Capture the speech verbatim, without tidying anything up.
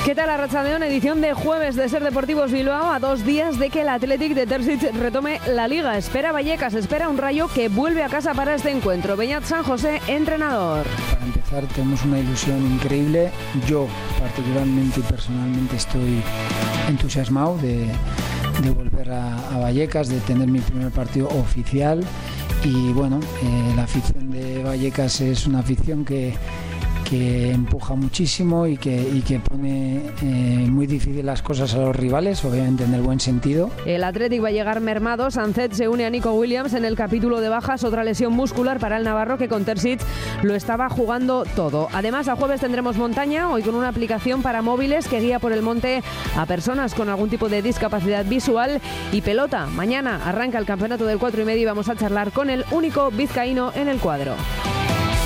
¿Qué tal, Arratsaldeon? Edición de jueves de Ser Deportivos Bilbao, a dos días de que el Athletic de Terzic retome la Liga. Espera Vallecas, espera un Rayo que vuelve a casa para este encuentro. Beñat San José, entrenador. Para empezar, tenemos una ilusión increíble. Yo, particularmente y personalmente, estoy entusiasmado de, de volver a, a Vallecas, de tener mi primer partido oficial. Y bueno, eh, la afición de Vallecas es una afición que... que empuja muchísimo y que, y que pone eh, muy difícil las cosas a los rivales, obviamente en el buen sentido. El Athletic va a llegar mermado. Sancet se une a Nico Williams en el capítulo de bajas, otra lesión muscular para el navarro que con Terzic lo estaba jugando todo. Además, a jueves tendremos montaña, hoy con una aplicación para móviles que guía por el monte a personas con algún tipo de discapacidad visual, y pelota. Mañana arranca el campeonato del cuatro y medio y vamos a charlar con el único vizcaíno en el cuadro.